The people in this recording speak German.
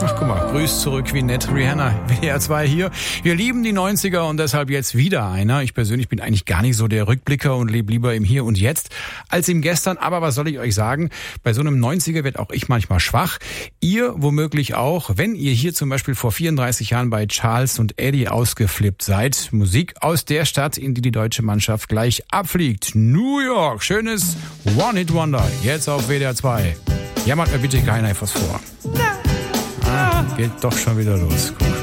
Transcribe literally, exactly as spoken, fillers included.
Ach, guck mal, grüß zurück, wie nett, Rihanna, W D R zwei hier. Wir lieben die neunziger und deshalb jetzt wieder einer. Ich persönlich bin eigentlich gar nicht so der Rückblicker und lebe lieber im Hier und Jetzt als im Gestern. Aber was soll ich euch sagen? Bei so einem neunziger wird auch ich manchmal schwach. Ihr womöglich auch, wenn ihr hier zum Beispiel vor vierunddreißig Jahren bei Charles und Eddie ausgeflippt seid. Musik aus der Stadt, in die die deutsche Mannschaft gleich abfliegt. New York, schönes One-Hit-Wonder. Jetzt auf W D R zwei. Jammert mir bitte keiner etwas vor. Ah, geht doch schon wieder los. Guck.